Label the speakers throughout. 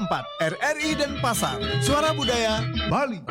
Speaker 1: 106,4 RRI Denpasar, Suara Budaya Bali.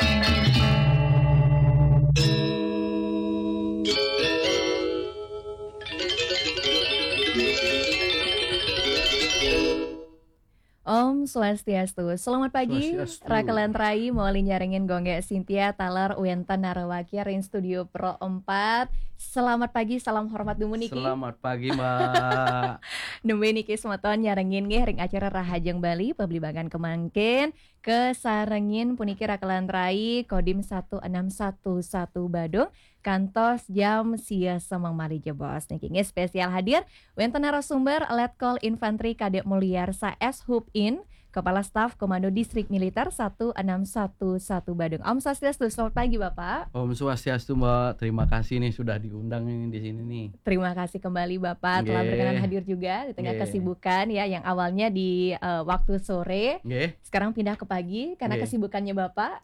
Speaker 2: Om Swastiastu. Selamat pagi, Rakalan Rai, Moli Nyaringin Gongge Cynthia, Talar, Uyentan, Narawaki, Rin Studio Pro 4. Selamat pagi, salam hormat dumu Niki.
Speaker 3: Selamat pagi, Mbak.
Speaker 2: Dumbe Niki semeton nyarengin nge ring acara Rahajeng Bali, Pablibangan Kemangkin, kesarengin puniki Rakalan Rai, Kodim 1611 Badung, kantos jam sia semang mali jebos. Niki nge spesial hadir, Uyentan narasumber Letkol Infanteri Kadek Mulyarsa S. Hub In, Kepala Staf Komando Distrik Militer 1611 Badung. Om Swastiastu, selamat pagi Bapak.
Speaker 3: Om Swastiastu, Mbak. Terima kasih nih sudah diundang ini di sini nih.
Speaker 2: Terima kasih kembali Bapak telah berkenan hadir juga di tengah kesibukan ya, yang awalnya di waktu sore, sekarang pindah ke pagi karena kesibukannya Bapak.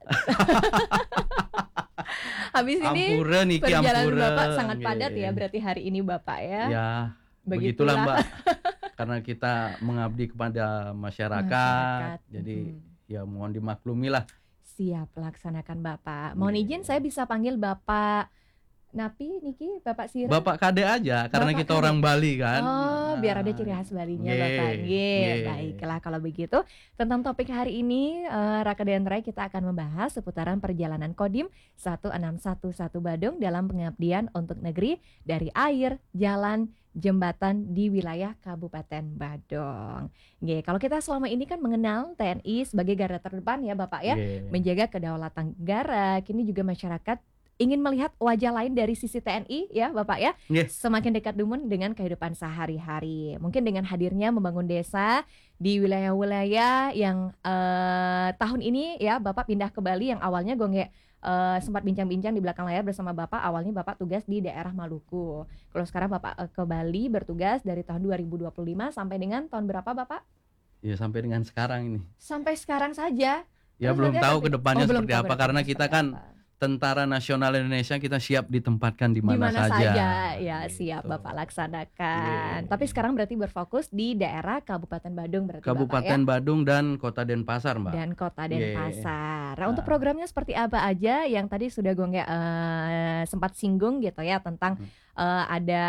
Speaker 2: Habis ini perjalanan Bapak sangat padat ya, berarti hari ini Bapak ya.
Speaker 3: Ya, begitulah Mbak. Karena kita mengabdi kepada masyarakat. Jadi ya mohon dimaklumi lah.
Speaker 2: Siap, laksanakan Bapak. Mohon izin saya bisa panggil Bapak Napi, Niki, Bapak Sira?
Speaker 3: Bapak Kade aja, karena
Speaker 2: Bapak
Speaker 3: kita
Speaker 2: Kade.
Speaker 3: orang Bali kan.
Speaker 2: Oh, biar ada ciri khas Balinya Bapak. Baiklah kalau begitu. Tentang topik hari ini, Raka dan Rai, kita akan membahas seputaran perjalanan Kodim 1611 Badung dalam pengabdian untuk negeri dari air, jalan, jembatan di wilayah Kabupaten Badung. Kalau kita selama ini kan mengenal TNI sebagai garda terdepan ya Bapak ya, menjaga kedaulatan negara. Kini juga masyarakat ingin melihat wajah lain dari sisi TNI ya Bapak ya, semakin dekat dumun dengan kehidupan sehari-hari. Mungkin dengan hadirnya membangun desa di wilayah-wilayah yang tahun ini ya Bapak pindah ke Bali, yang awalnya Gongge sempat bincang-bincang di belakang layar bersama Bapak. Awalnya Bapak tugas di daerah Maluku. Kalau sekarang Bapak ke Bali bertugas dari tahun 2025 sampai dengan tahun berapa Bapak?
Speaker 3: Ya sampai dengan sekarang ini.
Speaker 2: Sampai sekarang saja.
Speaker 3: Ya belum tahu ke depannya seperti apa, karena kita kan Tentara Nasional Indonesia, kita siap ditempatkan di mana saja.
Speaker 2: Ya siap Bapak laksanakan. Tapi sekarang berarti berfokus di daerah Kabupaten Badung berarti
Speaker 3: Kabupaten
Speaker 2: Bapak, ya?
Speaker 3: Badung dan Kota Denpasar, Mbak.
Speaker 2: Dan Kota Denpasar. Nah, untuk programnya seperti apa aja yang tadi sudah Gongge sempat singgung gitu ya, tentang ada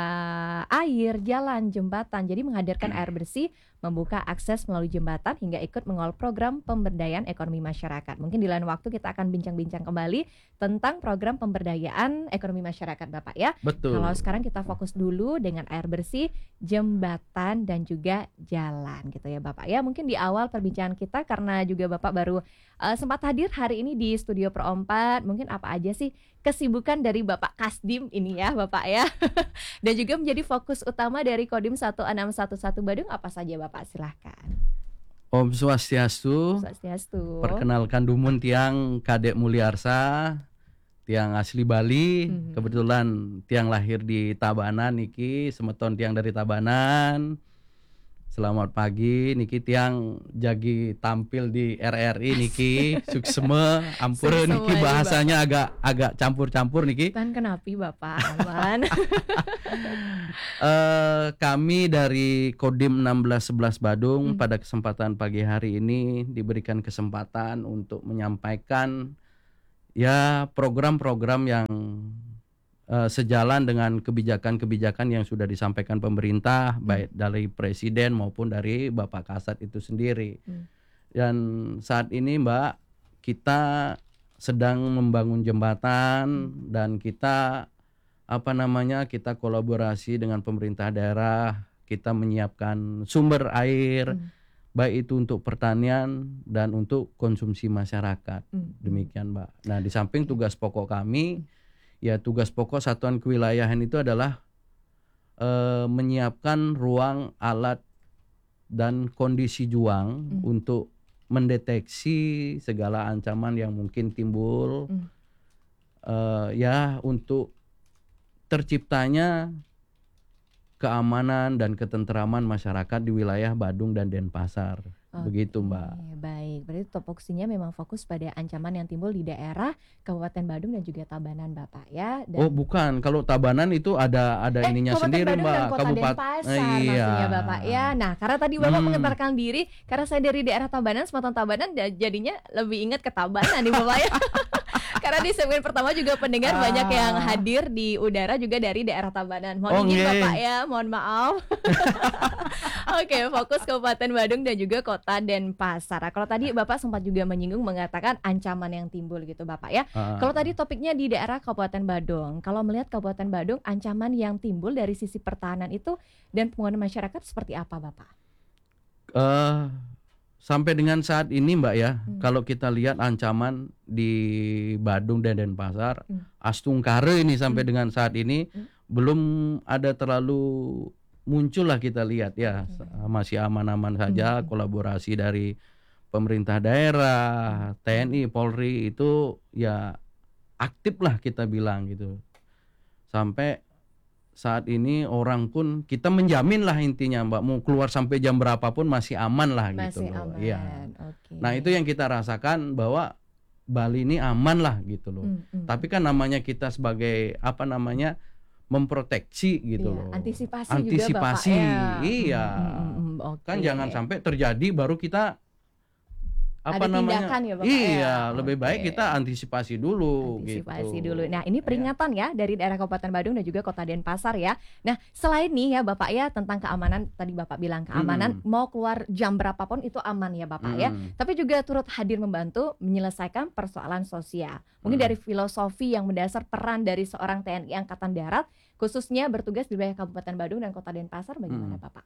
Speaker 2: air, jalan, jembatan. Jadi menghadirkan air bersih, membuka akses melalui jembatan, hingga ikut mengawal program pemberdayaan ekonomi masyarakat. Mungkin di lain waktu kita akan bincang-bincang kembali tentang program pemberdayaan ekonomi masyarakat Bapak ya.
Speaker 3: Betul.
Speaker 2: Kalau sekarang kita fokus dulu dengan air bersih, jembatan, dan juga jalan gitu ya Bapak ya. Mungkin di awal perbincangan kita, karena juga Bapak baru sempat hadir hari ini di Studio Pro 4, mungkin apa aja sih kesibukan dari Bapak Kasdim ini ya Bapak ya. Dan juga menjadi fokus utama dari Kodim 1611 Badung apa saja Bapak, silahkan.
Speaker 3: Om Swastiastu.
Speaker 2: Swastiastu.
Speaker 3: Perkenalkan dumun tiang Kadek Mulyarsa, tiang asli Bali. Kebetulan tiang lahir di Tabanan niki, semeton tiang dari Tabanan. Selamat pagi niki, tiang jagi tampil di RRI niki. Sukseme, ampura niki bahasanya agak campur-campur niki.
Speaker 2: Tan kenapi Bapak aman.
Speaker 3: Kami dari Kodim 1611 Badung pada kesempatan pagi hari ini diberikan kesempatan untuk menyampaikan ya program-program yang sejalan dengan kebijakan-kebijakan yang sudah disampaikan pemerintah, baik dari Presiden maupun dari Bapak Kasat itu sendiri. Dan saat ini Mbak, kita sedang membangun jembatan dan kita kita kolaborasi dengan pemerintah daerah. Kita menyiapkan sumber air, baik itu untuk pertanian dan untuk konsumsi masyarakat. Demikian Mbak. Nah, di samping tugas pokok kami, ya tugas pokok satuan kewilayahan itu adalah menyiapkan ruang, alat, dan kondisi juang untuk mendeteksi segala ancaman yang mungkin timbul, ya untuk terciptanya keamanan dan ketenteraman masyarakat di wilayah Badung dan Denpasar. begitu Mbak.
Speaker 2: Baik. Berarti topoksinya memang fokus pada ancaman yang timbul di daerah Kabupaten Badung dan juga Tabanan Bapak ya.
Speaker 3: Oh bukan, kalau Tabanan itu ada ininya
Speaker 2: Kabupaten
Speaker 3: sendiri
Speaker 2: Badung dan
Speaker 3: Mbak,
Speaker 2: Kota Denpasar maksudnya Bapak ya. Nah, karena tadi Bapak mengenalkan diri, karena saya dari daerah Tabanan, Selatan Tabanan, jadinya lebih ingat ke Tabanan nih Bapak ya. Karena di segmen pertama juga pendengar banyak yang hadir di udara juga dari daerah Tabanan. Mohon izin Bapak ya, mohon maaf. Oke, fokus Kabupaten Badung dan juga Kota Denpasar. Kalau tadi Bapak sempat juga menyinggung mengatakan ancaman yang timbul gitu Bapak ya. Kalau tadi topiknya di daerah Kabupaten Badung, kalau melihat Kabupaten Badung, ancaman yang timbul dari sisi pertahanan itu dan penguatan masyarakat seperti apa Bapak?
Speaker 3: Sampai dengan saat ini Mbak ya, kalau kita lihat ancaman di Badung dan Denpasar, Astungkare ini sampai dengan saat ini belum ada terlalu muncul lah kita lihat ya, masih aman-aman saja. Kolaborasi dari pemerintah daerah, TNI, Polri itu ya aktif lah kita bilang gitu. Sampai saat ini orang pun kita menjamin lah intinya Mbak, mau keluar sampai jam berapapun masih aman lah gitu loh.
Speaker 2: Aman.
Speaker 3: Ya.
Speaker 2: Okay.
Speaker 3: Nah itu yang kita rasakan bahwa Bali ini aman lah gitu loh. Tapi kan namanya kita sebagai memproteksi gitu loh.
Speaker 2: Antisipasi juga Bapak
Speaker 3: ya. Iya. Kan
Speaker 2: Okay.
Speaker 3: jangan sampai terjadi baru kita
Speaker 2: tindakan ya Bapak
Speaker 3: iya, lebih baik kita antisipasi dulu
Speaker 2: dulu. Nah, ini peringatan ya dari daerah Kabupaten Badung dan juga Kota Denpasar ya. Nah, selain nih ya Bapak ya tentang keamanan, tadi Bapak bilang keamanan mau keluar jam berapapun itu aman ya Bapak ya. Tapi juga turut hadir membantu menyelesaikan persoalan sosial. Mungkin dari filosofi yang mendasar peran dari seorang TNI Angkatan Darat khususnya bertugas di wilayah Kabupaten Badung dan Kota Denpasar bagaimana Bapak?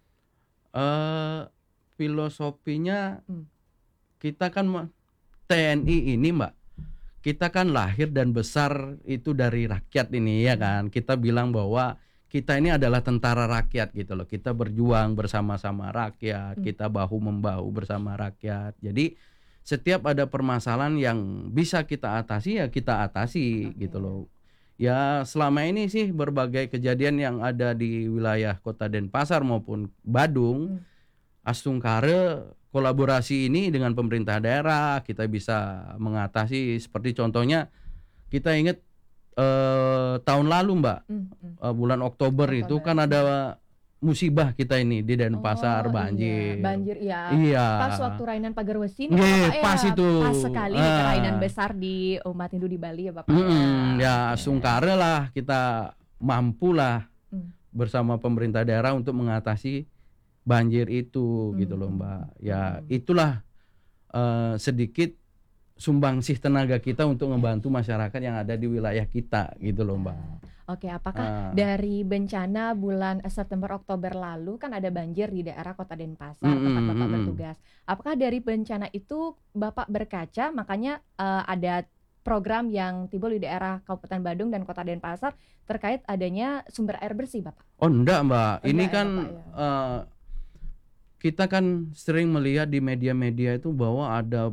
Speaker 3: Filosofinya kita kan TNI ini Mbak, kita kan lahir dan besar itu dari rakyat ini ya kan. Kita bilang bahwa kita ini adalah tentara rakyat gitu loh. Kita berjuang bersama-sama rakyat, kita bahu-membahu bersama rakyat. Jadi setiap ada permasalahan yang bisa kita atasi ya kita atasi gitu loh. Ya selama ini sih berbagai kejadian yang ada di wilayah Kota Denpasar maupun Badung, Astungkare kolaborasi ini dengan pemerintah daerah kita bisa mengatasi. Seperti contohnya kita ingat tahun lalu Mbak, bulan Oktober itu kan ada musibah kita ini di Denpasar banjir.
Speaker 2: Banjir ya.
Speaker 3: Iya.
Speaker 2: Pas waktu Rainan Pagarwesi ini Bapak
Speaker 3: pas
Speaker 2: ya.
Speaker 3: itu.
Speaker 2: Pas sekali Rainan besar di umat Hindu di Bali ya Bapak.
Speaker 3: Ya Astungkare lah kita mampulah bersama pemerintah daerah untuk mengatasi banjir itu gitu loh Mbak. Ya itulah sedikit sumbangsih tenaga kita untuk membantu masyarakat yang ada di wilayah kita gitu loh Mbak.
Speaker 2: Oke, apakah dari bencana bulan September Oktober lalu kan ada banjir di daerah Kota Denpasar tempat Bapak bertugas. Apakah dari bencana itu Bapak berkaca makanya ada program yang timbul di daerah Kabupaten Badung dan Kota Denpasar terkait adanya sumber air bersih Bapak?
Speaker 3: Oh enggak Mbak, ini kan
Speaker 2: Bapak,
Speaker 3: kita kan sering melihat di media-media itu bahwa ada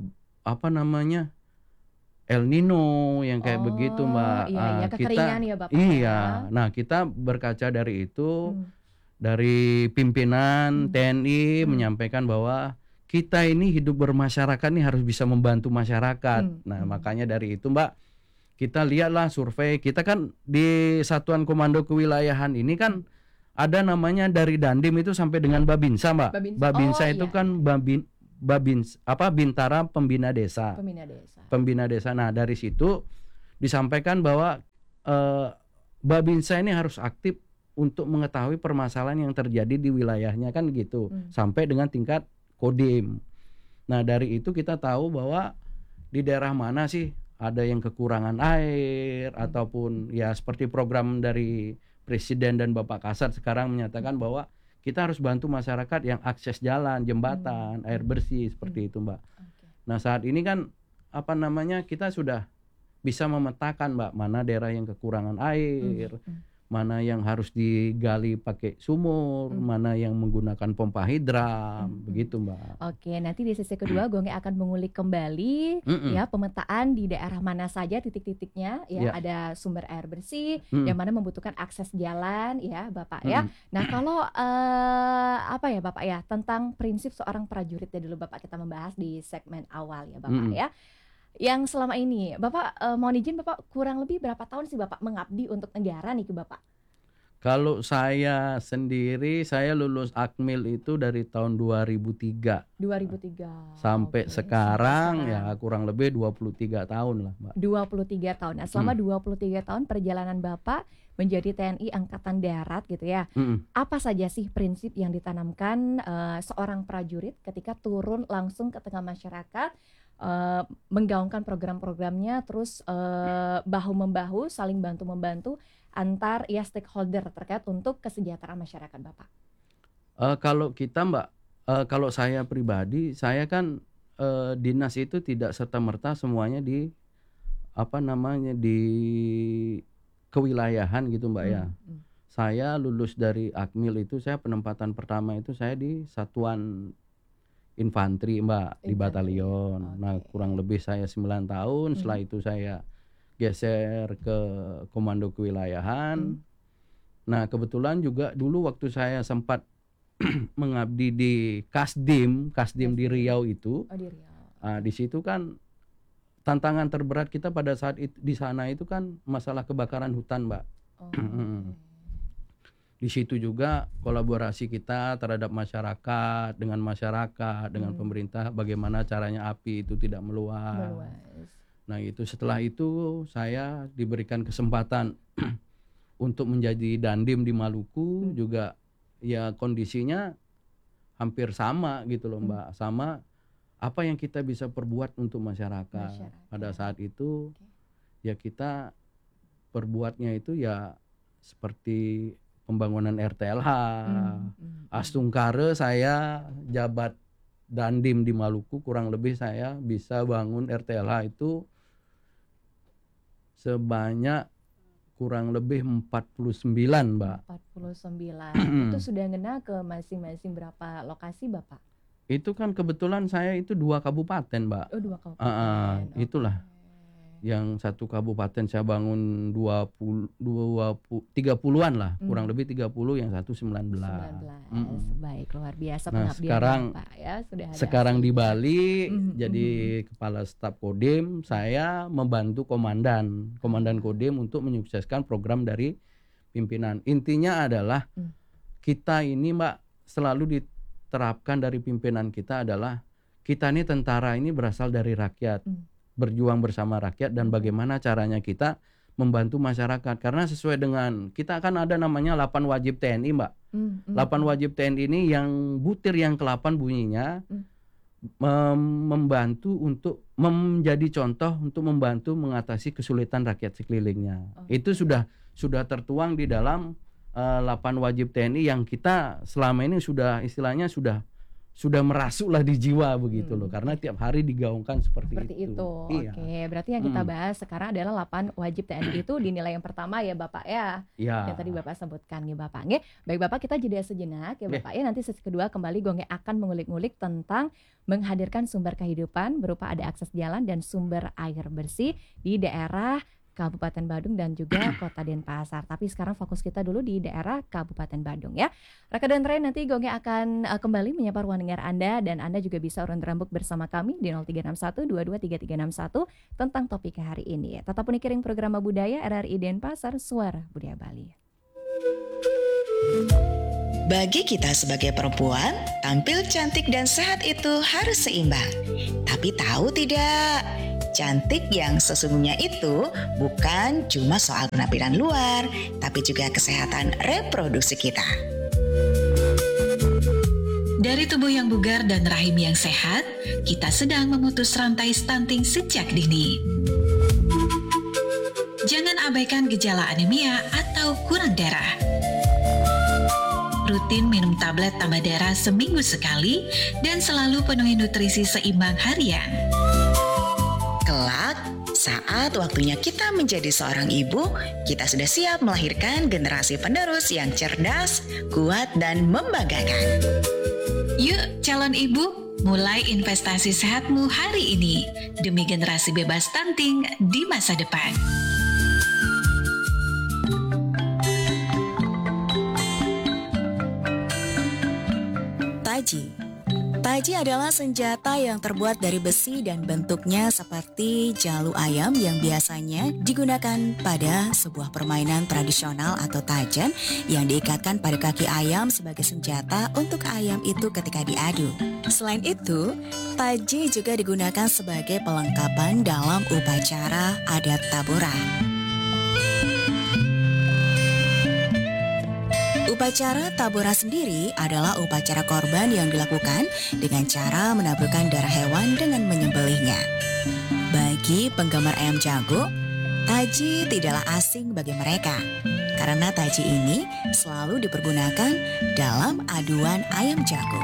Speaker 3: El Nino yang kayak begitu Mbak.
Speaker 2: Iya, kekeringan ya Bapak.
Speaker 3: Iya, nah kita berkaca dari itu, dari pimpinan TNI menyampaikan bahwa kita ini hidup bermasyarakat nih harus bisa membantu masyarakat. Nah makanya dari itu Mbak, kita lihatlah survei, kita kan di Satuan Komando Kewilayahan ini kan ada namanya dari Dandim itu sampai dengan Babinsa Mbak. Babinsa itu kan Bintara Pembina Desa. Pembina Desa. Nah dari situ disampaikan bahwa Babinsa ini harus aktif untuk mengetahui permasalahan yang terjadi di wilayahnya kan gitu, sampai dengan tingkat Kodim. Nah dari itu kita tahu bahwa di daerah mana sih ada yang kekurangan air ataupun ya seperti program dari Presiden dan Bapak Kasat sekarang menyatakan bahwa kita harus bantu masyarakat yang akses jalan, jembatan, air bersih seperti itu Mbak. Nah saat ini kan kita sudah bisa memetakan Mbak mana daerah yang kekurangan air, mana yang harus digali pakai sumur,
Speaker 2: Hmm.
Speaker 3: mana yang menggunakan pompa hidram,
Speaker 2: Hmm.
Speaker 3: begitu Mbak.
Speaker 2: Oke, nanti di sesi kedua Gonge akan mengulik kembali
Speaker 3: Mm-mm.
Speaker 2: ya pemetaan di daerah mana saja titik-titiknya ya,
Speaker 3: Ya.
Speaker 2: ada sumber air bersih
Speaker 3: Mm.
Speaker 2: yang mana membutuhkan akses jalan ya Bapak ya.
Speaker 3: Mm-mm.
Speaker 2: Nah, kalau apa ya Bapak ya, tentang prinsip seorang prajurit ya dulu Bapak kita membahas di segmen awal ya Bapak
Speaker 3: Mm-mm.
Speaker 2: ya. Yang selama ini Bapak mohon izin Bapak kurang lebih berapa tahun sih Bapak mengabdi untuk negara nih ke Bapak?
Speaker 3: Kalau saya sendiri, saya lulus Akmil itu dari tahun 2003
Speaker 2: 2003.
Speaker 3: sampai
Speaker 2: Oke,
Speaker 3: sekarang
Speaker 2: sampai
Speaker 3: ya kurang lebih 23 tahun lah Mbak.
Speaker 2: 23 tahun. Nah, selama 23 tahun perjalanan Bapak menjadi TNI Angkatan Darat gitu ya.
Speaker 3: Mm-mm.
Speaker 2: Apa saja sih prinsip yang ditanamkan seorang prajurit ketika turun langsung ke tengah masyarakat, menggaungkan program-programnya, terus bahu-membahu, saling bantu-membantu antar ya stakeholder terkait untuk kesejahteraan masyarakat Bapak?
Speaker 3: Kalau kita Mbak, kalau saya pribadi, saya kan dinas itu tidak serta-merta semuanya di kewilayahan gitu Mbak ya. Saya lulus dari Akmil itu, saya penempatan pertama itu saya di Satuan Infanteri Mbak, di
Speaker 2: Infanteri,
Speaker 3: batalion. Nah,
Speaker 2: oke.
Speaker 3: kurang lebih saya 9 tahun, setelah itu saya geser ke komando kewilayahan. Nah, kebetulan juga dulu waktu saya sempat mengabdi di Kasdim di Riau itu.
Speaker 2: Oh, di Riau.
Speaker 3: Di situ kan tantangan terberat kita pada saat itu, di sana itu kan masalah kebakaran hutan, Mbak.
Speaker 2: Oh,
Speaker 3: Di situ juga kolaborasi kita terhadap masyarakat, dengan pemerintah, bagaimana caranya api itu tidak meluas.
Speaker 2: meluas.
Speaker 3: Nah, itu setelah itu saya diberikan kesempatan untuk menjadi Dandim di Maluku, juga ya kondisinya hampir sama gitu loh Mbak, sama apa yang kita bisa perbuat untuk masyarakat. Pada saat itu ya kita perbuatnya itu ya seperti pembangunan RTLH, Astungkare saya jabat Dandim di Maluku, kurang lebih saya bisa bangun RTLH itu sebanyak kurang lebih 49 Mbak.
Speaker 2: 49. Itu sudah ngena ke masing-masing berapa lokasi Bapak?
Speaker 3: Itu kan kebetulan saya itu 2 kabupaten Mbak.
Speaker 2: Oh, 2 kabupaten.
Speaker 3: Itulah. Yang satu kabupaten saya bangun 30-an lah, kurang lebih 30, yang satu 19.
Speaker 2: Baik, luar biasa
Speaker 3: Nah,
Speaker 2: pengabdian Bapak ya, sudah ada.
Speaker 3: Sekarang di Bali jadi kepala staf Kodim, saya membantu komandan Kodim untuk menyukseskan program dari pimpinan. Intinya adalah kita ini Mbak selalu diterapkan dari pimpinan kita adalah kita ini tentara ini berasal dari rakyat. Berjuang bersama rakyat dan bagaimana caranya kita membantu masyarakat, karena sesuai dengan kita akan ada namanya 8 wajib TNI Mbak. 8 wajib TNI ini yang butir yang ke-8 bunyinya membantu untuk menjadi contoh untuk membantu mengatasi kesulitan rakyat sekelilingnya. Itu sudah tertuang di dalam 8 wajib TNI yang kita selama ini sudah istilahnya sudah merasuklah di jiwa begitu loh, karena tiap hari digaungkan seperti itu. Iya.
Speaker 2: Oke, berarti yang kita bahas sekarang adalah 8 wajib TNI itu dinilai yang pertama ya Bapak ya.
Speaker 3: Iya.
Speaker 2: Yang tadi Bapak sebutkan ya Bapak. Nge, baik Bapak, kita jeda sejenak ya Bapak ya. Nanti sesi kedua kembali Gonge akan mengulik-ngulik tentang menghadirkan sumber kehidupan berupa ada akses jalan dan sumber air bersih di daerah Kabupaten Badung dan juga Kota Denpasar. Tapi sekarang fokus kita dulu di daerah Kabupaten Badung ya. Raka dan Ray, nanti Gonge akan kembali menyapa ruang dengar Anda, dan Anda juga bisa urun rembuk bersama kami di 0361223361 tentang topik hari ini. Tetap mengikuti program Budaya RRI Denpasar, Suara Budaya Bali.
Speaker 4: Bagi kita sebagai perempuan, tampil cantik dan sehat itu harus seimbang. Tapi tahu tidak? Cantik yang sesungguhnya itu bukan cuma soal penampilan luar, tapi juga kesehatan reproduksi kita. Dari tubuh yang bugar dan rahim yang sehat, kita sedang memutus rantai stunting sejak dini. Jangan abaikan gejala anemia atau kurang darah. Rutin minum tablet tambah darah seminggu sekali dan selalu penuhi nutrisi seimbang harian. Kelak, Saat waktunya kita menjadi seorang ibu, kita sudah siap melahirkan generasi penerus yang cerdas, kuat, dan membanggakan. Yuk calon ibu, mulai investasi sehatmu hari ini demi generasi bebas stunting di masa depan. Taji adalah senjata yang terbuat dari besi dan bentuknya seperti jalu ayam yang biasanya digunakan pada sebuah permainan tradisional atau tajan yang diikatkan pada kaki ayam sebagai senjata untuk ayam itu ketika diadu. Selain itu, taji juga digunakan sebagai pelengkapan dalam upacara adat taburan. Upacara tabora sendiri adalah upacara korban yang dilakukan dengan cara menaburkan darah hewan dengan menyembelihnya. Bagi penggemar ayam jago, taji tidaklah asing bagi mereka, karena taji ini selalu dipergunakan dalam aduan ayam jago.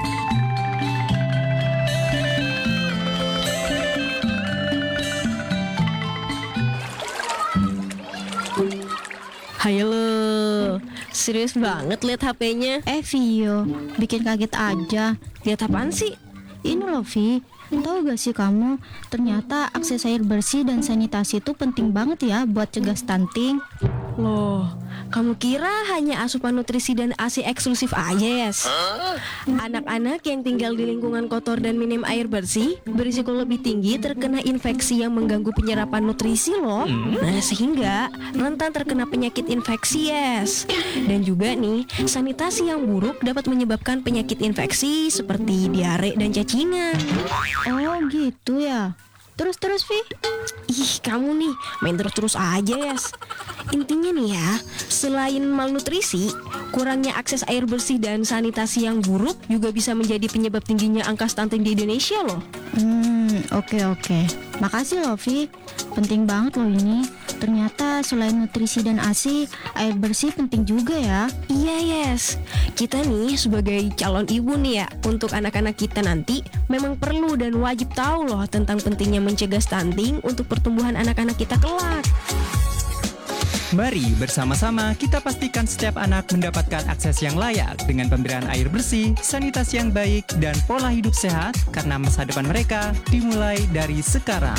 Speaker 5: Hai lo, serius banget lihat HP-nya.
Speaker 6: Vio, bikin kaget aja.
Speaker 5: Lihat apaan sih?
Speaker 6: Ini loh Vi, tahu gak sih kamu, ternyata akses air bersih dan sanitasi itu penting banget ya buat cegah stunting.
Speaker 5: Loh, kamu kira hanya asupan nutrisi dan ASI eksklusif aja yes? Anak-anak yang tinggal di lingkungan kotor dan minim air bersih berisiko lebih tinggi terkena infeksi yang mengganggu penyerapan nutrisi loh. Nah, sehingga rentan terkena penyakit infeksi yes. Dan juga nih, sanitasi yang buruk dapat menyebabkan penyakit infeksi seperti diare dan cacingan.
Speaker 6: Oh gitu ya. Terus Vi?
Speaker 5: Ih, kamu nih main terus aja yes. Intinya nih ya, selain malnutrisi, kurangnya akses air bersih dan sanitasi yang buruk juga bisa menjadi penyebab tingginya angka stunting di Indonesia loh.
Speaker 6: Oke. Makasih loh Vi, penting banget loh ini. Ternyata selain nutrisi dan ASI, air bersih penting juga ya.
Speaker 5: Iya yes, kita nih sebagai calon ibu nih ya, untuk anak-anak kita nanti memang perlu dan wajib tahu loh tentang pentingnya mencegah stunting untuk pertumbuhan anak-anak kita kelak.
Speaker 7: Mari bersama-sama kita pastikan setiap anak mendapatkan akses yang layak dengan pemberian air bersih, sanitasi yang baik, dan pola hidup sehat karena masa depan mereka dimulai dari sekarang.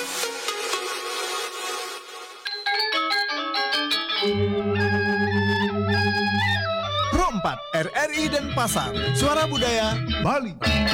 Speaker 1: Pro 4 RRI Denpasar, Suara Budaya Bali.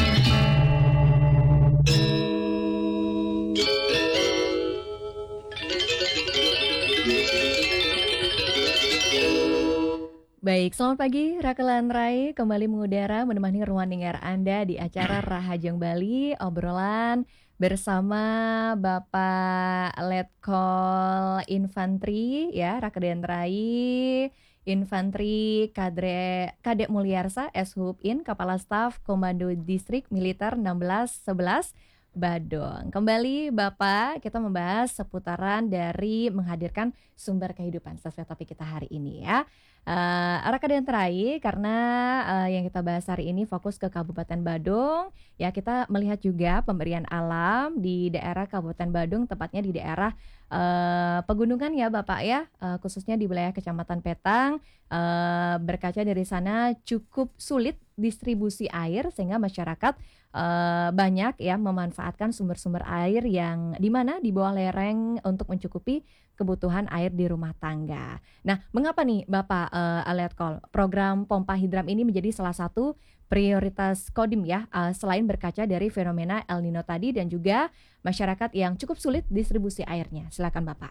Speaker 2: Baik, selamat pagi Rakelan Rai, kembali mengudara menemani ruang dengar Anda di acara Rahajeng Bali, obrolan bersama Bapak Letkol Infantri ya, Rakeden Rai, Infantri Kadek Mulyarsa, Shub-In, Kepala Staf Komando Distrik Militer 1611 Badung. Kembali Bapak, kita membahas seputaran dari menghadirkan sumber kehidupan sesuai topik kita hari ini ya. Rakeden Rai, karena yang kita bahas hari ini fokus ke Kabupaten Badung ya, kita melihat juga pemberian alam di daerah Kabupaten Badung, tepatnya di daerah pegunungan ya Bapak ya, khususnya di wilayah Kecamatan Petang. Berkaca dari sana cukup sulit distribusi air sehingga masyarakat banyak ya memanfaatkan sumber-sumber air yang di mana di bawah lereng untuk mencukupi kebutuhan air di rumah tangga. Nah, mengapa nih Bapak Letkol program pompa hidram ini menjadi salah satu prioritas Kodim ya, selain berkaca dari fenomena El Nino tadi dan juga masyarakat yang cukup sulit distribusi airnya. Silakan Bapak.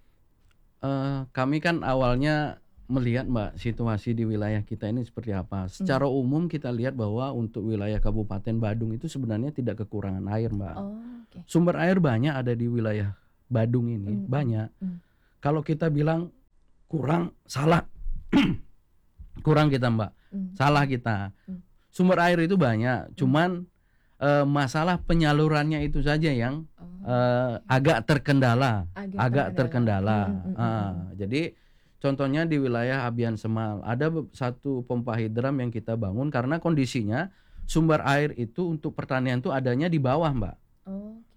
Speaker 3: Kami kan awalnya melihat Mbak situasi di wilayah kita ini seperti apa. Secara umum kita lihat bahwa untuk wilayah Kabupaten Badung itu sebenarnya tidak kekurangan air Mbak.
Speaker 2: Okay.
Speaker 3: Sumber air banyak ada di wilayah Badung ini, banyak. Kalau kita bilang kurang, salah. Kurang kita Mbak, salah kita. Sumber air itu banyak, cuman masalah penyalurannya itu saja yang agak terkendala. Jadi contohnya di wilayah Abian Semal ada satu pompa hidram yang kita bangun karena kondisinya sumber air itu untuk pertanian itu adanya di bawah Mbak.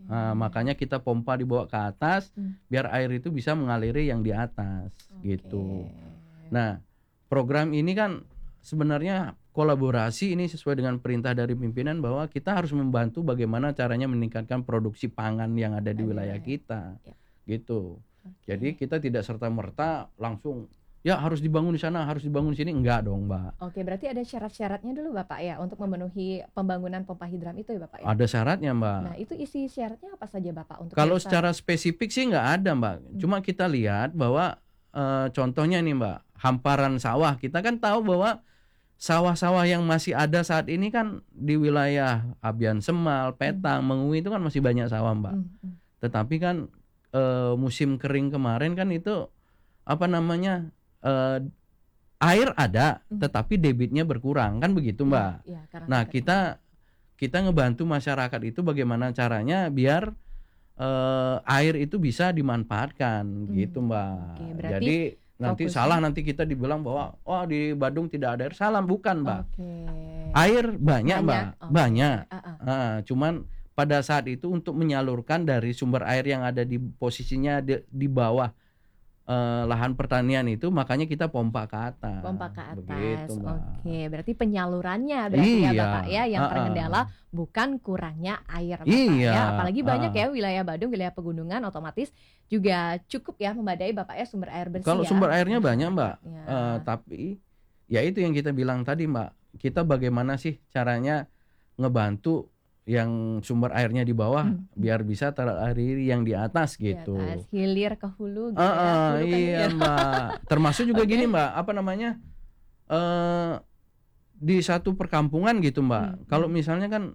Speaker 3: Nah, makanya kita pompa dibawa ke atas biar air itu bisa mengaliri yang di atas gitu. Nah, program ini kan sebenarnya kolaborasi ini sesuai dengan perintah dari pimpinan bahwa kita harus membantu bagaimana caranya meningkatkan produksi pangan yang ada di wilayah kita. Gitu. Jadi kita tidak serta-merta langsung ya harus dibangun di sana, harus dibangun di sini, enggak dong, Mbak.
Speaker 2: Oke, berarti ada syarat-syaratnya dulu Bapak ya untuk memenuhi pembangunan pompa hidram itu ya Bapak ya?
Speaker 3: Ada syaratnya, Mbak.
Speaker 2: Nah, itu isi syaratnya apa saja Bapak untuk
Speaker 3: Kalau
Speaker 2: desa?
Speaker 3: secara spesifik sih nggak ada, Mbak. Cuma kita lihat bahwa contohnya nih, Mbak, hamparan sawah. Kita kan tahu bahwa sawah-sawah yang masih ada saat ini kan di wilayah Abian Semal, Petang, Mengui itu kan masih banyak sawah, Mbak. Tetapi kan musim kering kemarin kan itu apa namanya air ada, tetapi debitnya berkurang kan begitu, Mbak.
Speaker 2: Iya, karena
Speaker 3: Nah,
Speaker 2: kekeringan.
Speaker 3: kita ngebantu masyarakat itu bagaimana caranya biar air itu bisa dimanfaatkan gitu, Mbak.
Speaker 2: Oke, berarti
Speaker 3: Jadi nanti
Speaker 2: fokusnya-
Speaker 3: salah nanti kita dibilang bahwa oh di Badung tidak ada air. Salah, bukan, Mbak.
Speaker 2: Oke.
Speaker 3: Air banyak, Mbak.
Speaker 2: Oke.
Speaker 3: Banyak.
Speaker 2: Ah.
Speaker 3: Cuman pada saat itu untuk menyalurkan dari sumber air yang ada di posisinya di bawah lahan pertanian itu, makanya kita pompa ke atas.
Speaker 2: Pompa ke atas.
Speaker 3: Begitu, Mbak.
Speaker 2: Oke, berarti penyalurannya berarti ya
Speaker 3: Iya.
Speaker 2: Bapak ya yang
Speaker 3: Ah, ah.
Speaker 2: terkendala bukan kurangnya air Bapak
Speaker 3: Iya.
Speaker 2: ya. Apalagi banyak
Speaker 3: Ah.
Speaker 2: ya wilayah Badung, wilayah pegunungan otomatis juga cukup ya memadai Bapak ya sumber air bersih
Speaker 3: Kalau
Speaker 2: ya.
Speaker 3: sumber airnya banyak, Mbak.
Speaker 2: Masyarakatnya.
Speaker 3: Tapi ya itu yang kita bilang tadi, Mbak. Kita bagaimana sih caranya ngebantu yang sumber airnya di bawah biar bisa teraliri yang di atas
Speaker 2: Di
Speaker 3: gitu.
Speaker 2: atas, hilir ke hulu gitu ya. Hulu ke
Speaker 3: Iya,
Speaker 2: hilir.
Speaker 3: Mbak. Termasuk juga gini, Mbak, apa namanya? Di satu perkampungan gitu, Mbak. Kalau misalnya kan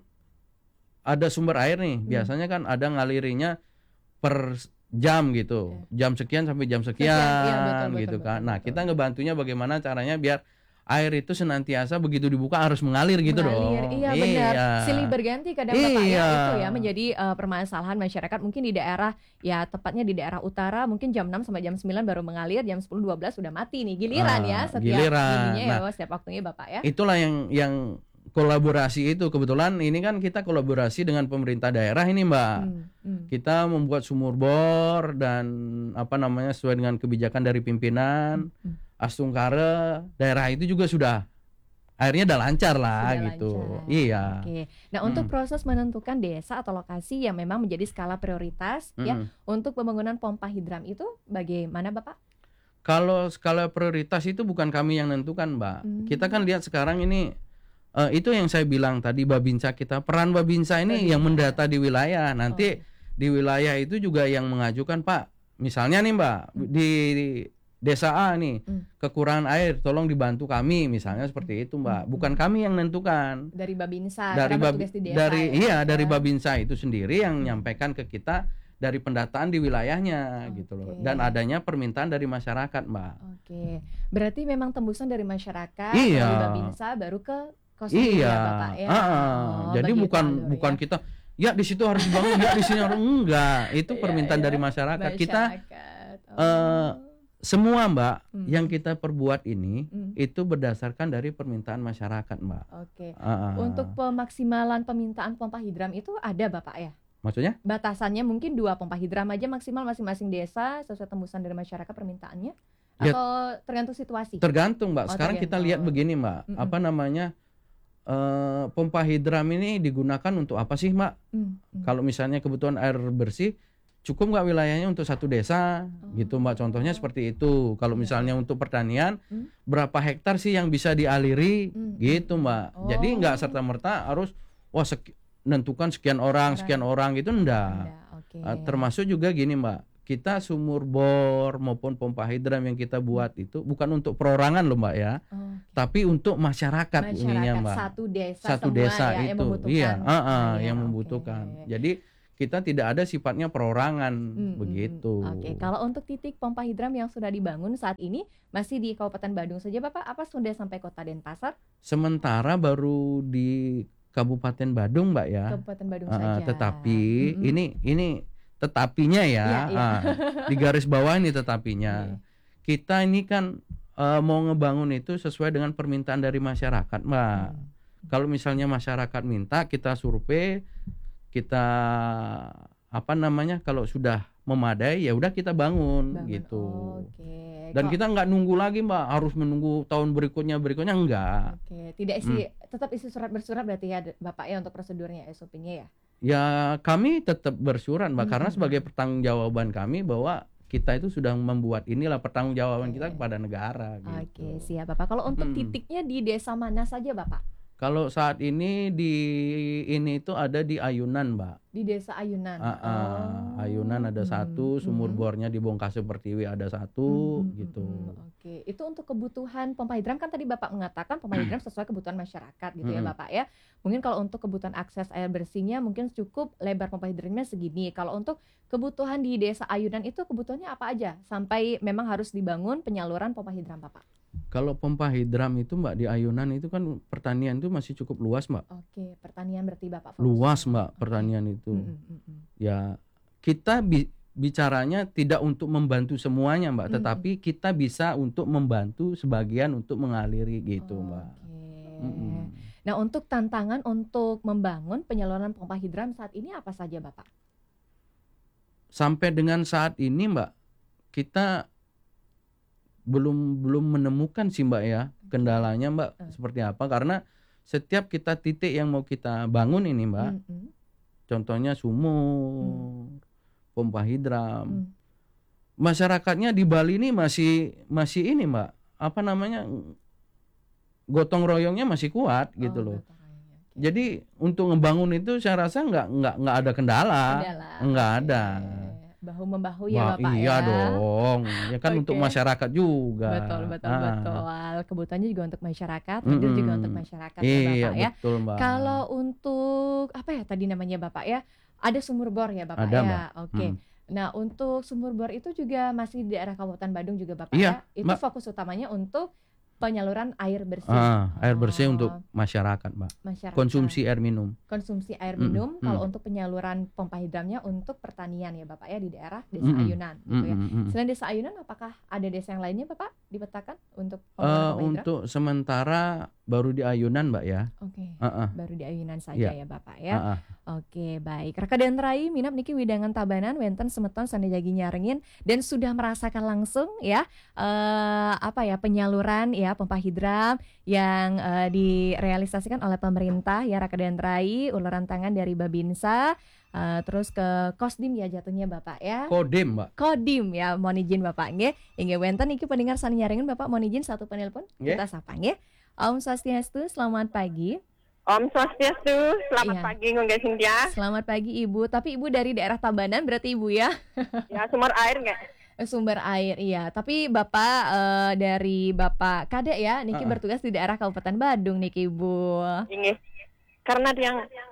Speaker 3: ada sumber air nih, biasanya kan ada ngalirinya per jam gitu. Jam sekian sampai jam sekian,
Speaker 2: Iya, betul,
Speaker 3: gitu
Speaker 2: betul,
Speaker 3: kan.
Speaker 2: betul,
Speaker 3: Nah,
Speaker 2: betul.
Speaker 3: kita ngebantunya bagaimana caranya biar air itu senantiasa begitu dibuka harus mengalir gitu
Speaker 2: Mengalir.
Speaker 3: dong.
Speaker 2: Iya benar. Silih berganti kadang Bapak ya,
Speaker 3: Iya.
Speaker 2: itu ya menjadi permasalahan masyarakat mungkin di daerah ya tepatnya di daerah utara mungkin jam 6 sampai jam 9 baru mengalir, jam 10 12 sudah mati nih. Giliran ya setiap
Speaker 3: giliran.
Speaker 2: ininya ya
Speaker 3: Nah,
Speaker 2: setiap waktunya Bapak ya.
Speaker 3: Itulah yang kolaborasi itu. Kebetulan ini kan kita kolaborasi dengan pemerintah daerah ini, Mbak. Kita membuat sumur bor dan apa namanya sesuai dengan kebijakan dari pimpinan. Astungkare daerah itu juga sudah airnya udah lancar lah
Speaker 2: Sudah
Speaker 3: gitu.
Speaker 2: lancar.
Speaker 3: Iya.
Speaker 2: Oke. Nah, untuk proses menentukan desa atau lokasi yang memang menjadi skala prioritas ya untuk pembangunan pompa hidram itu bagaimana Bapak?
Speaker 3: Kalau skala prioritas itu bukan kami yang nentukan, Mbak. Kita kan lihat sekarang ini itu yang saya bilang tadi Babinsa kita, peran Babinsa ini yang mendata di wilayah. Nanti di wilayah itu juga yang mengajukan, Pak. Misalnya nih, Mbak, di Desa A nih kekurangan air, tolong dibantu kami, misalnya seperti itu, Mbak. Bukan kami yang nentukan.
Speaker 2: Dari Babinsa,
Speaker 3: Dari
Speaker 2: karena bertugas di desa ya,
Speaker 3: dari
Speaker 2: ya.
Speaker 3: Babinsa itu sendiri yang menyampaikan ke kita dari pendataan di wilayahnya gitu loh. Dan adanya permintaan dari masyarakat, Mbak.
Speaker 2: Oke. Berarti memang tembusan dari masyarakat
Speaker 3: Iya.
Speaker 2: dari Babinsa baru ke Kosdin
Speaker 3: Iya.
Speaker 2: ya Bapak ya.
Speaker 3: Jadi
Speaker 2: begitu
Speaker 3: bukan
Speaker 2: alur ya.
Speaker 3: kita ya di situ harus dibangun, ya di sini harus enggak. Itu permintaan dari masyarakat. Kita
Speaker 2: Masyarakat.
Speaker 3: semua, Mbak, yang kita perbuat ini itu berdasarkan dari permintaan masyarakat, Mbak.
Speaker 2: Oke.
Speaker 3: Ah.
Speaker 2: Untuk pemaksimalan permintaan pompa hidram itu ada Bapak ya?
Speaker 3: Maksudnya?
Speaker 2: Batasannya mungkin 2 pompa hidram aja maksimal masing-masing desa sesuai tembusan dari masyarakat permintaannya?
Speaker 3: Ya,
Speaker 2: Atau tergantung situasi?
Speaker 3: Tergantung, Mbak.
Speaker 2: Oh,
Speaker 3: Sekarang kita lihat begini, Mbak. Apa namanya? Pompa hidram ini digunakan untuk apa sih, Mbak? Kalau misalnya kebutuhan air bersih, cukup nggak wilayahnya untuk satu desa, gitu, Mbak. Contohnya seperti itu. Kalau misalnya untuk pertanian, berapa hektar sih yang bisa dialiri, gitu, Mbak. Jadi nggak serta-merta harus, nentukan sekian orang gitu, enggak.
Speaker 2: Oke.
Speaker 3: Termasuk juga gini, Mbak. Kita sumur bor maupun pompa hidram yang kita buat itu bukan untuk perorangan loh, Mbak ya, tapi untuk masyarakat ininya, Mbak.
Speaker 2: Satu
Speaker 3: Satu
Speaker 2: desa
Speaker 3: desa
Speaker 2: semua ya, yang
Speaker 3: itu,
Speaker 2: membutuhkan
Speaker 3: iya,
Speaker 2: air.
Speaker 3: yang
Speaker 2: Oke.
Speaker 3: membutuhkan. Jadi kita tidak ada sifatnya perorangan begitu.
Speaker 2: Oke, kalau untuk titik pompa hidram yang sudah dibangun saat ini masih di Kabupaten Badung saja Bapak, apa sudah sampai Kota Denpasar?
Speaker 3: Sementara baru di Kabupaten Badung, Mbak ya.
Speaker 2: Kabupaten Badung saja.
Speaker 3: Tetapi ini tetapinya ya,
Speaker 2: Iya.
Speaker 3: di garis bawah ini tetapinya. Kita ini kan mau ngebangun itu sesuai dengan permintaan dari masyarakat, Mbak. Kalau misalnya masyarakat minta, kita survei, kita apa namanya, kalau sudah memadai ya udah kita bangun gitu.
Speaker 2: Oke.
Speaker 3: Dan kita nggak nunggu lagi Mbak, harus menunggu tahun berikutnya enggak.
Speaker 2: Oke, tidak isi tetap isi surat bersurat berarti ya Bapak ya untuk prosedurnya SOP-nya ya.
Speaker 3: Ya kami tetap bersurat Mbak, karena sebagai pertanggungjawaban kami bahwa kita itu sudah membuat inilah pertanggungjawaban kita kepada negara gitu.
Speaker 2: Oke, siap Bapak. Kalau untuk titiknya di desa mana saja Bapak?
Speaker 3: Kalau saat ini ini itu ada di Ayunan Mbak.
Speaker 2: Di desa Ayunan.
Speaker 3: Ayunan ada satu, sumur bornya di Bongkase Pertiwi ada satu gitu.
Speaker 2: Oke, itu untuk kebutuhan pompa hidran kan tadi Bapak mengatakan pompa hidran sesuai kebutuhan masyarakat gitu ya Bapak ya. Mungkin kalau untuk kebutuhan akses air bersihnya mungkin cukup lebar pompa hidrannya segini. Kalau untuk kebutuhan di desa Ayunan itu kebutuhannya apa aja sampai memang harus dibangun penyaluran pompa hidran Bapak?
Speaker 3: Kalau pompa hidram itu Mbak di Ayunan itu kan pertanian itu masih cukup luas Mbak.
Speaker 2: Oke, pertanian berarti Bapak fokus.
Speaker 3: Luas Mbak pertanian itu. Ya kita bicaranya tidak untuk membantu semuanya Mbak, tetapi kita bisa untuk membantu sebagian untuk mengaliri gitu Mbak.
Speaker 2: Nah untuk tantangan untuk membangun penyaluran pompa hidran saat ini apa saja Bapak?
Speaker 3: Sampai dengan saat ini Mbak, kita belum menemukan sih Mbak ya kendalanya Mbak seperti apa, karena setiap kita titik yang mau kita bangun ini Mbak, contohnya sumur, pompa hidram, masyarakatnya di Bali ini masih ini Mbak, apa namanya, gotong royongnya masih kuat gitu loh. Jadi untuk ngebangun itu saya rasa nggak ada kendala. Nggak ada.
Speaker 2: Bahu membahu ya Bapak
Speaker 3: iya
Speaker 2: ya.
Speaker 3: dong, ya kan untuk masyarakat juga.
Speaker 2: Betul. Kebutuhannya juga untuk masyarakat, tidur juga untuk masyarakat ya
Speaker 3: iya,
Speaker 2: Bapak ya.
Speaker 3: Betul, Mbak.
Speaker 2: Kalau untuk apa ya tadi namanya Bapak ya, ada sumur bor ya Bapak
Speaker 3: ada,
Speaker 2: ya.
Speaker 3: Mbak.
Speaker 2: Oke. Nah untuk sumur bor itu juga masih di daerah Kabupaten Bandung juga Bapak
Speaker 3: Iya,
Speaker 2: ya. Itu
Speaker 3: Mbak.
Speaker 2: fokus utamanya untuk penyaluran air bersih.
Speaker 3: Air bersih untuk masyarakat Mbak. Konsumsi air minum.
Speaker 2: Konsumsi air minum. Kalau untuk penyaluran pompa hidramnya untuk pertanian ya Bapak ya di daerah Desa Ayunan gitu ya. Selain Desa Ayunan apakah ada desa yang lainnya Bapak dipetakan untuk penyaluran pompa hidram?
Speaker 3: Untuk sementara baru di Ayunan Mbak ya.
Speaker 2: Oke. Baru di Ayunan saja ya Bapak ya. Oke, baik. Raka dan Rai minap niki widangan tabanan wenten semeton sanejagi nyaringin dan sudah merasakan langsung ya apa ya penyaluran ya pompa hidram yang direalisasikan oleh pemerintah ya Raka dan Rai, uluran tangan dari Babinsa, terus ke Kosdim ya jatuhnya Bapak ya.
Speaker 3: Kodim Mbak.
Speaker 2: Kodim ya, mohon izin Bapak nggih. Inggih wenten niki pendengar sani nyaringin Bapak mohon izin satu penelpon kita sapa nggih. Om Swastiastu, selamat pagi.
Speaker 8: Om Swastiastu, selamat pagi Nggak Cynthia.
Speaker 2: Selamat pagi Ibu, tapi Ibu dari daerah Tabanan berarti Ibu ya?
Speaker 8: Ya, sumber air nggak?
Speaker 2: Sumber air, iya. Tapi Bapak dari Bapak Kadek ya, niki bertugas di daerah Kabupaten Bandung niki Ibu.
Speaker 8: Ini, karena dia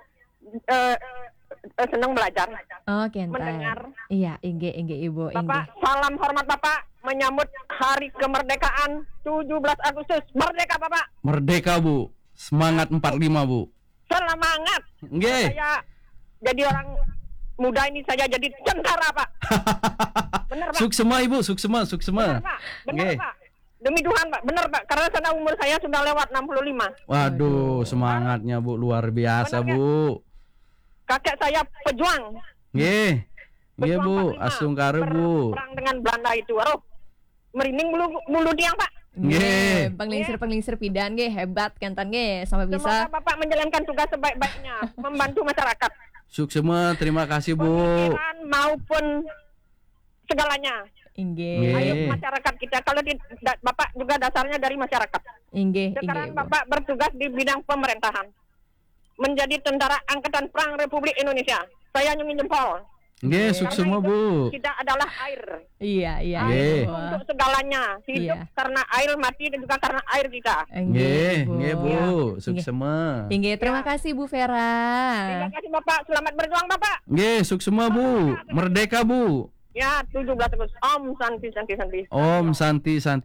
Speaker 8: senang belajar. Mendengar.
Speaker 2: Iya, inge Ibu.
Speaker 8: Bapak, salam hormat Bapak menyambut Hari Kemerdekaan 17 Agustus. Merdeka Bapak.
Speaker 3: Merdeka Bu. Semangat 45 Bu.
Speaker 8: Semangat.
Speaker 3: Nggih.
Speaker 8: Saya jadi orang muda ini saya jadi tentara Pak. Benar Pak.
Speaker 3: Suksema Ibu, suksema.
Speaker 8: Benar Pak. Benar Pak. Demi Tuhan Pak, benar Pak. Karena karena umur saya sudah lewat 65.
Speaker 3: Waduh, semangatnya Bu luar biasa
Speaker 8: benar,
Speaker 3: Bu.
Speaker 8: Kakek saya pejuang.
Speaker 3: Nggih. Nggih Bu, asungkare Bu.
Speaker 8: Perang dengan Belanda itu. Aduh. Merinding mulu tiang Pak.
Speaker 3: Nggih.
Speaker 2: Penglingsir pidan nggih hebat kantan nggih sampai bisa.
Speaker 8: Semoga Bapak menjalankan tugas sebaik-baiknya membantu masyarakat.
Speaker 3: Suksema, terima kasih Bu.
Speaker 8: Pemikiran maupun segalanya.
Speaker 2: Inggih.
Speaker 8: Ayo masyarakat kita. Kalau Bapak juga dasarnya dari masyarakat.
Speaker 2: Inggih.
Speaker 8: Sekarang Bapak bertugas di bidang pemerintahan. Menjadi tentara Angkatan Perang Republik Indonesia. Saya nyungin jempol.
Speaker 3: Nggih, suksema Bu.
Speaker 8: Kita adalah air.
Speaker 2: Iya.
Speaker 8: Air untuk segalanya. Hidup karena air, mati dan juga karena air kita.
Speaker 3: Nggih Bu, suksema.
Speaker 2: Inggih, terima kasih Bu Vera.
Speaker 8: Terima kasih Bapak, selamat berjuang Bapak.
Speaker 3: Nggih, suksema Bu. Merdeka Bu.
Speaker 8: Ya, 17 Agustus. Om Santi.
Speaker 3: Om Santi.